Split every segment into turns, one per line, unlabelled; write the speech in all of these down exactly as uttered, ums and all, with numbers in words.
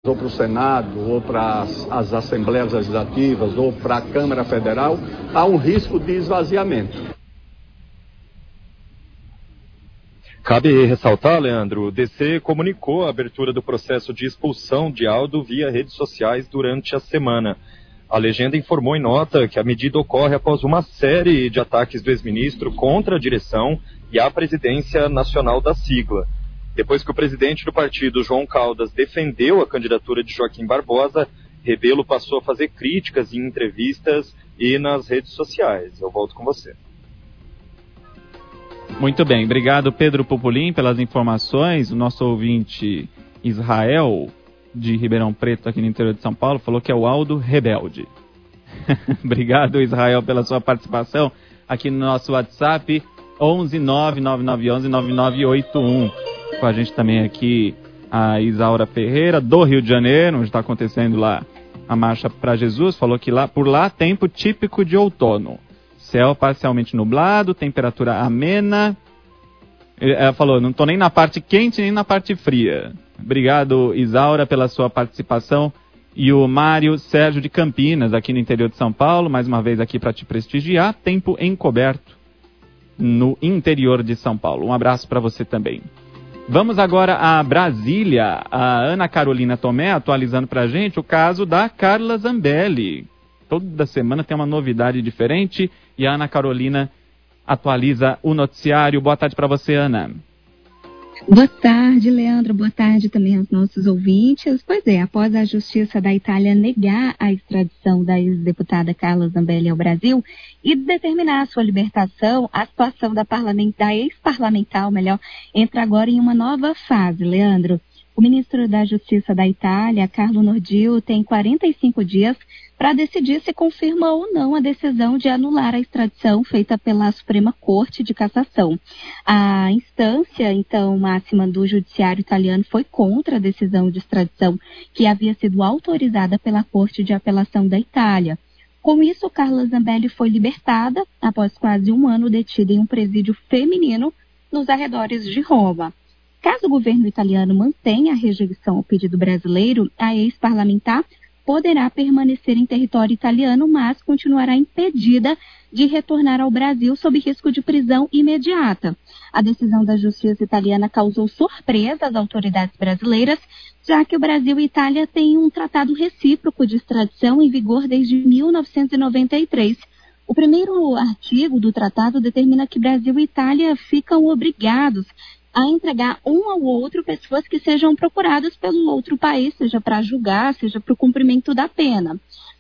ou para o Senado, ou para as, as Assembleias Legislativas, ou para a Câmara Federal, há um risco de esvaziamento.
Cabe ressaltar, Leandro, o D C comunicou a abertura do processo de expulsão de Aldo via redes sociais durante a semana. A legenda informou em nota que a medida ocorre após uma série de ataques do ex-ministro contra a direção e a presidência nacional da sigla. Depois que o presidente do partido, João Caldas, defendeu a candidatura de Joaquim Barbosa, Rebelo passou a fazer críticas em entrevistas e nas redes sociais. Eu volto com você.
Muito bem, obrigado Pedro Pupulim pelas informações. O nosso ouvinte Israel, de Ribeirão Preto, aqui no interior de São Paulo, falou que é o Aldo Rebelde. Obrigado, Israel, pela sua participação aqui no nosso WhatsApp, onze nove nove nove um um nove nove oito um. Com a gente também aqui a Isaura Ferreira, do Rio de Janeiro, onde está acontecendo lá a Marcha para Jesus. Falou que lá, por lá, tempo típico de outono. Céu parcialmente nublado, temperatura amena. Ela falou, não estou nem na parte quente, nem na parte fria. Obrigado, Isaura, pela sua participação. E o Mário Sérgio de Campinas, aqui no interior de São Paulo, mais uma vez aqui para te prestigiar. Tempo encoberto no interior de São Paulo. Um abraço para você também. Vamos agora a Brasília. A Ana Carolina Tomé atualizando para a gente o caso da Carla Zambelli. Toda semana tem uma novidade diferente e a Ana Carolina atualiza o noticiário. Boa tarde para você, Ana.
Boa tarde, Leandro. Boa tarde também aos nossos ouvintes. Pois é, após a Justiça da Itália negar a extradição da ex-deputada Carla Zambelli ao Brasil e determinar a sua libertação, a situação da, parlament... da ex-parlamentar, ou melhor, entra agora em uma nova fase, Leandro. O ministro da Justiça da Itália, Carlo Nordio, tem quarenta e cinco dias para decidir se confirma ou não a decisão de anular a extradição feita pela Suprema Corte de Cassação. A instância, então, máxima do judiciário italiano foi contra a decisão de extradição que havia sido autorizada pela Corte de Apelação da Itália. Com isso, Carla Zambelli foi libertada após quase um ano detida em um presídio feminino nos arredores de Roma. Caso o governo italiano mantenha a rejeição ao pedido brasileiro, a ex-parlamentar poderá permanecer em território italiano, mas continuará impedida de retornar ao Brasil sob risco de prisão imediata. A decisão da justiça italiana causou surpresa às autoridades brasileiras, já que o Brasil e Itália têm um tratado recíproco de extradição em vigor desde mil novecentos e noventa e três. O primeiro artigo do tratado determina que Brasil e Itália ficam obrigados a entregar um ao outro pessoas que sejam procuradas pelo outro país, seja para julgar, seja para o cumprimento da pena.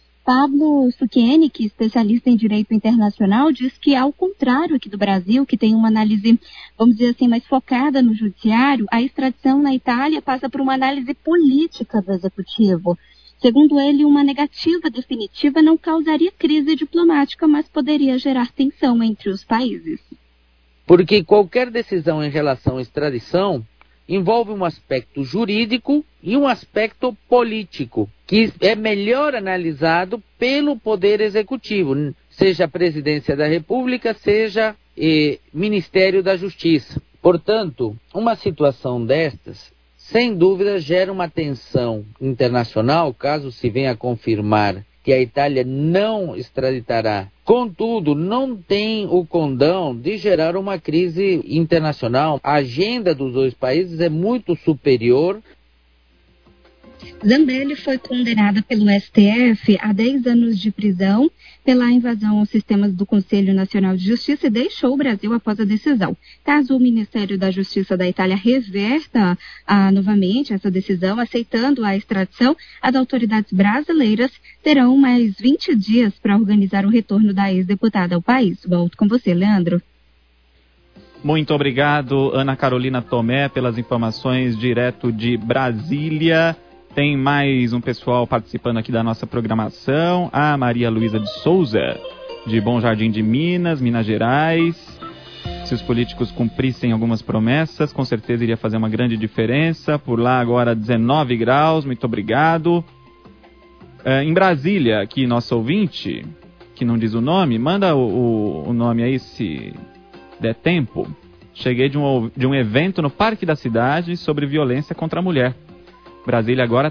Pablo Succhieni, que é especialista em direito internacional, diz que, ao contrário aqui do Brasil, que tem uma análise, vamos dizer assim, mais focada no judiciário, a extradição na Itália passa por uma análise política do executivo. Segundo ele, uma negativa definitiva não causaria crise diplomática, mas poderia gerar tensão entre os países.
Porque qualquer decisão em relação à extradição envolve um aspecto jurídico e um aspecto político, que é melhor analisado pelo Poder Executivo, seja a Presidência da República, seja eh, Ministério da Justiça. Portanto, uma situação destas, sem dúvida, gera uma tensão internacional, caso se venha a confirmar que a Itália não extraditará. Contudo, não tem o condão de gerar uma crise internacional. A agenda dos dois países é muito superior.
Zambelli foi condenada pelo S T F a dez anos de prisão pela invasão aos sistemas do Conselho Nacional de Justiça e deixou o Brasil após a decisão. Caso o Ministério da Justiça da Itália reverta ah, novamente essa decisão, aceitando a extradição, as autoridades brasileiras terão mais vinte dias para organizar o retorno da ex-deputada ao país. Volto com você, Leandro.
Muito obrigado, Ana Carolina Tomé, pelas informações direto de Brasília. Tem mais um pessoal participando aqui da nossa programação. A Maria Luísa de Souza, de Bom Jardim de Minas, Minas Gerais. Se os políticos cumprissem algumas promessas, com certeza iria fazer uma grande diferença. Por lá agora dezenove graus, muito obrigado. É, em Brasília, aqui nosso ouvinte, que não diz o nome, manda o, o, o nome aí se der tempo. Cheguei de um, de um evento no Parque da Cidade sobre violência contra a mulher. Brasília agora